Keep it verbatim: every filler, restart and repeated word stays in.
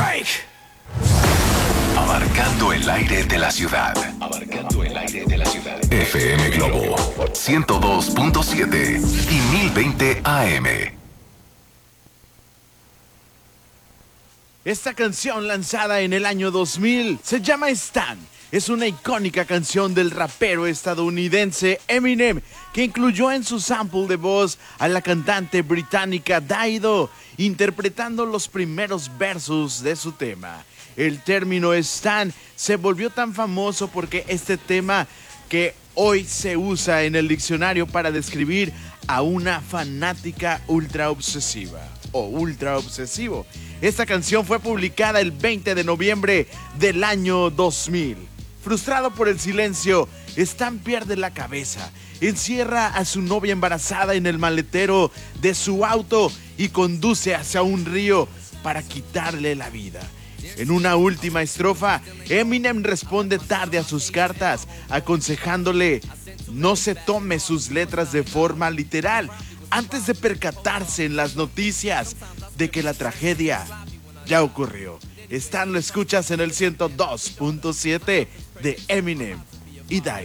Strike. Abarcando el aire de la ciudad. Abarcando el aire de la ciudad. F M Globo ciento dos punto siete y mil veinte A M. Esta canción, lanzada en el año dos mil, se llama Stan. Es una icónica canción del rapero estadounidense Eminem, que incluyó en su sample de voz a la cantante británica Dido, interpretando los primeros versos de su tema. El término Stan se volvió tan famoso porque este tema que hoy se usa en el diccionario para describir a una fanática ultra obsesiva o ultra obsesivo. Esta canción fue publicada el veinte de noviembre del año dos mil. Frustrado por el silencio, Stan pierde la cabeza, encierra a su novia embarazada en el maletero de su auto y conduce hacia un río para quitarle la vida. En una última estrofa, Eminem responde tarde a sus cartas, aconsejándole no se tome sus letras de forma literal, antes de percatarse en las noticias de que la tragedia ya ocurrió. Stan lo escuchas en el ciento dos punto siete de Eminem y Dido.